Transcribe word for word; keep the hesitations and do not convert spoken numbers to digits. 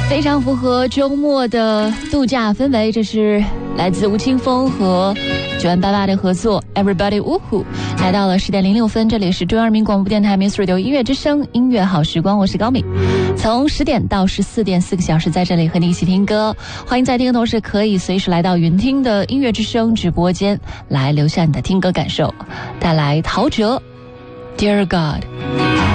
非常符合周末的度假氛围。这是来自吴青峰和九万八八的合作 Everybody Woohoo， 来到了十点零六分，这里是中央人民广播电台 Miss Radio 音乐之声音乐好时光，我是高敏，从十点到十四点四个小时在这里和你一起听歌。欢迎在听的同时可以随时来到云听的音乐之声直播间来留下你的听歌感受。带来陶喆 Dear God。